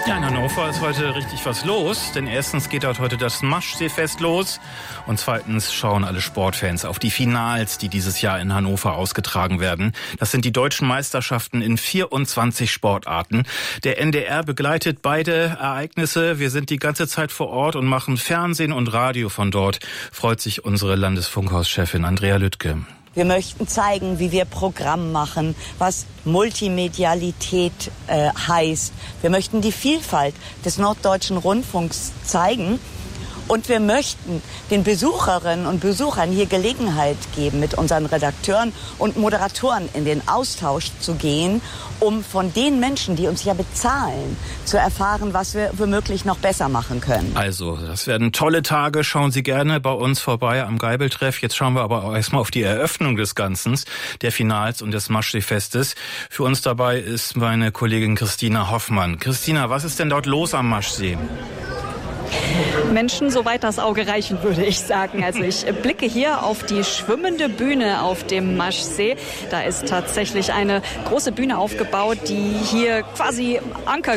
Ja, in Hannover ist heute richtig was los, denn erstens geht dort heute das Maschseefest los und zweitens schauen alle Sportfans auf die Finals, die dieses Jahr in Hannover ausgetragen werden. Das sind die deutschen Meisterschaften in 24 Sportarten. Der NDR begleitet beide Ereignisse. Wir sind die ganze Zeit vor Ort und machen Fernsehen und Radio von dort, freut sich unsere Landesfunkhauschefin Andrea Lüttke. Wir möchten zeigen, wie wir Programm machen, was Multimedialität heißt. Wir möchten die Vielfalt des Norddeutschen Rundfunks zeigen. Und wir möchten den Besucherinnen und Besuchern hier Gelegenheit geben, mit unseren Redakteuren und Moderatoren in den Austausch zu gehen, um von den Menschen, die uns ja bezahlen, zu erfahren, was wir womöglich noch besser machen können. Also, das werden tolle Tage. Schauen Sie gerne bei uns vorbei am Geibeltreff. Jetzt schauen wir aber auch erstmal auf die Eröffnung des Ganzen, der Finals und des Maschseefestes. Für uns dabei ist meine Kollegin Christina Hoffmann. Christina, was ist denn dort los am Maschsee? Menschen, soweit das Auge reichen, würde ich sagen. Also ich blicke hier auf die schwimmende Bühne auf dem Maschsee. Da ist tatsächlich eine große Bühne aufgebaut, die hier quasi Anker